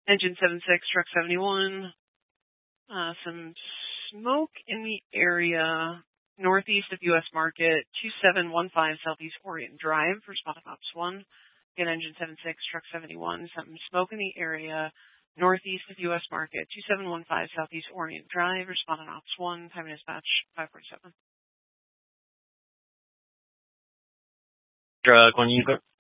Engine 76, truck 71. Some smoke in the area northeast of U.S. Market, 2715 Southeast Orient Drive for Spot Ops 1. Again, Engine 76, truck 71. Some smoke in the area northeast of U.S. Market, 2715 Southeast Orient Drive, respondent Ops 1, time and dispatch 547. Truck 1, you